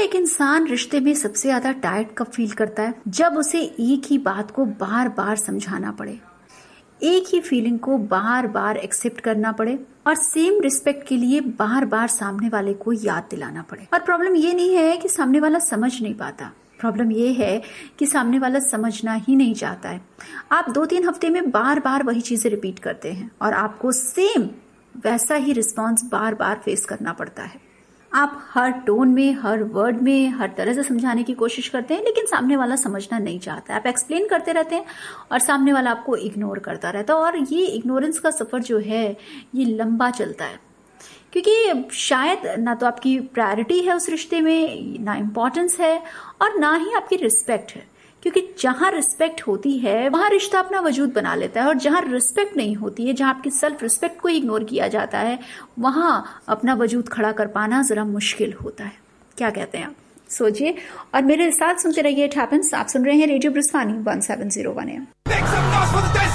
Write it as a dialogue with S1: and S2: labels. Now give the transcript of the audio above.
S1: एक इंसान रिश्ते में सबसे ज्यादा टायर्ड कब फील करता है? जब उसे एक ही बात को बार बार समझाना पड़े, एक ही फीलिंग को बार बार एक्सेप्ट करना पड़े और सेम रिस्पेक्ट के लिए बार बार सामने वाले को याद दिलाना पड़े। और प्रॉब्लम ये नहीं है कि सामने वाला समझ नहीं पाता, प्रॉब्लम ये है कि सामने वाला समझना ही नहीं चाहता है। आप 2-3 हफ्ते में बार बार वही चीजें रिपीट करते हैं और आपको सेम वैसा ही रिस्पॉन्स बार बार फेस करना पड़ता है। आप हर टोन में, हर वर्ड में, हर तरह से समझाने की कोशिश करते हैं, लेकिन सामने वाला समझना नहीं चाहता है। आप एक्सप्लेन करते रहते हैं और सामने वाला आपको इग्नोर करता रहता है। और ये इग्नोरेंस का सफर जो है ये लंबा चलता है, क्योंकि शायद ना तो आपकी प्रायोरिटी है उस रिश्ते में, ना इम्पोर्टेंस है और ना ही आपकी रिस्पेक्ट है। क्योंकि जहां रिस्पेक्ट होती है वहां रिश्ता अपना वजूद बना लेता है, और जहां रिस्पेक्ट नहीं होती है, जहां आपकी सेल्फ रिस्पेक्ट को इग्नोर किया जाता है, वहां अपना वजूद खड़ा कर पाना जरा मुश्किल होता है। क्या कहते हैं आप? सोचिए और मेरे साथ सुनते रहिए इट हैपेंस। आप सुन रहे हैं रेडियो ब्रिस्वानी 1701 AM।